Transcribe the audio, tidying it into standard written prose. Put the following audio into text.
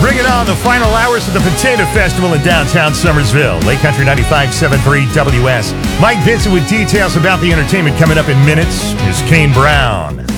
Bring it on, the final hours of the Potato Festival in downtown Summersville. Lake Country 95.73 WS. Mike Vincent with details about the entertainment coming up in minutes. Here's Kane Brown.